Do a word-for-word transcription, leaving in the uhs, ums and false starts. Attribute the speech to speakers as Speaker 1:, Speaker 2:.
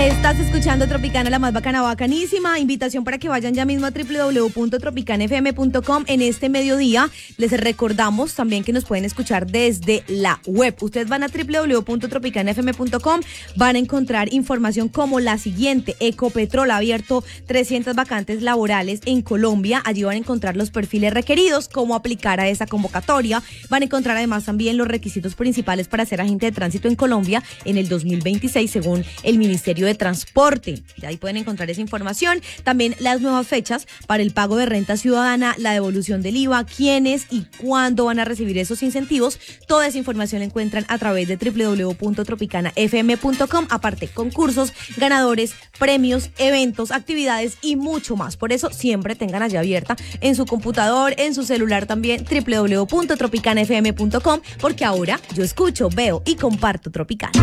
Speaker 1: Estás escuchando Tropicana, la más bacana, bacanísima. Invitación para que vayan ya mismo a doble u doble u doble u punto tropicana f m punto com. En este mediodía les recordamos también que nos pueden escuchar desde la web. Ustedes van a doble u doble u doble u punto tropicana f m punto com, van a encontrar información como la siguiente. Ecopetrol ha abierto trescientas vacantes laborales en Colombia. Allí van a encontrar los perfiles requeridos, cómo aplicar a esa convocatoria. Van a encontrar además también los requisitos principales para ser agente de tránsito en Colombia en el dos mil veintiséis, según el Ministerio de Transporte. Y ahí pueden encontrar esa información. También las nuevas fechas para el pago de renta ciudadana, la devolución del I V A, quiénes y cuándo van a recibir esos incentivos. Toda esa información la encuentran a través de doble u doble u doble u punto tropicana f m punto com. Aparte, concursos, ganadores, premios, eventos, actividades y mucho más. Por eso siempre tengan allá abierta en su computador, en su celular también, doble u doble u doble u punto tropicana f m punto com, porque ahora yo escucho, veo y comparto Tropicana.